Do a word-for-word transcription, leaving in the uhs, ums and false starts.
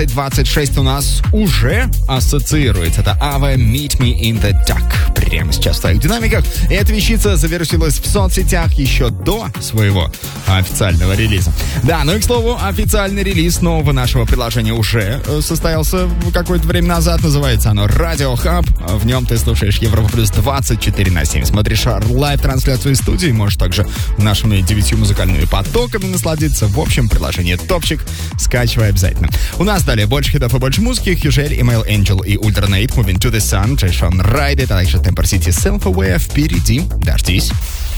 двадцать шесть у нас уже ассоциируется. Это Ava Meet Me in the Dark. Прямо сейчас в твоих динамиках. И эта вещица завершилась в соцсетях еще до своего официального релиза. Да, ну и к слову, официальный релиз нового нашего приложения уже состоялся какое-то время назад. Называется оно Radio Hub. В нем ты слушаешь Европа Плюс двадцать четыре на семь. Смотришь лайв-трансляцию из студии. Можешь также нашими девятью музыкальными потоками насладиться. В общем, приложение топчик. Скачивай обязательно. У нас далее больше хитов и больше музыки. Хьюжель, Email Angel и Ultranate, Moving to the Sun, Джейшон Райд, а также Temper City Self Aware. Впереди. Дождись.